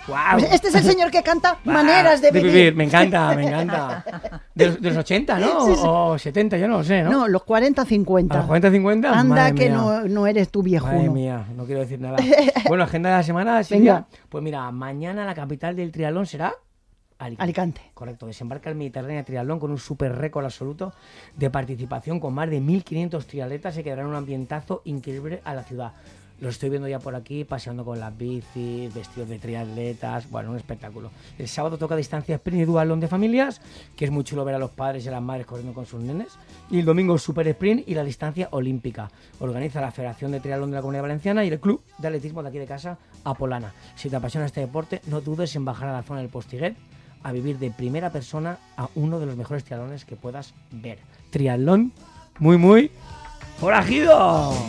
Wow. Pues este es el señor que canta Maneras de vivir. Me encanta, me encanta. De los 80, ¿no? Sí, sí. O 70, yo no lo sé, ¿no? No, los 40-50. ¿A los 40-50? Anda Madre que mía. no eres tú viejuno. Madre mía, no quiero decir nada. Bueno, agenda de la semana, Silvia. Venga. Pues mira, mañana la capital del triatlón será Alicante. Correcto, desembarca el Mediterráneo Triatlón con un super récord absoluto de participación con más de 1.500 triatletas. Se quedará un ambientazo increíble a la ciudad. Los estoy viendo ya por aquí, paseando con las bicis, vestidos de triatletas, bueno, un espectáculo. El sábado toca distancia sprint y duatlón de familias, que es muy chulo ver a los padres y a las madres corriendo con sus nenes. Y el domingo super sprint y la distancia olímpica. Organiza la Federación de Triatlón de la Comunidad Valenciana y el Club de Atletismo de aquí de casa, Apolana. Si te apasiona este deporte, no dudes en bajar a la zona del Postiguet a vivir de primera persona a uno de los mejores triatlones que puedas ver. Triatlón muy forajido.